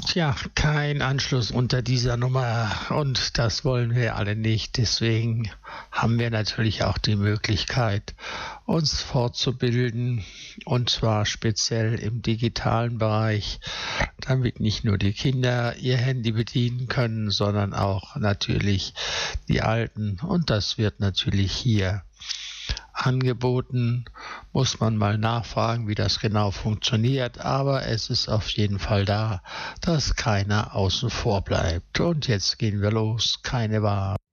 Tja, kein Anschluss unter dieser Nummer und das wollen wir alle nicht. Deswegen haben wir natürlich auch die Möglichkeit, uns fortzubilden und zwar speziell im digitalen Bereich, damit nicht nur die Kinder ihr Handy bedienen können, sondern auch natürlich die Alten und das wird natürlich hier angeboten, muss man mal nachfragen, wie das genau funktioniert, aber es ist auf jeden Fall da, dass keiner außen vor bleibt. Und jetzt gehen wir los, keine Wahl.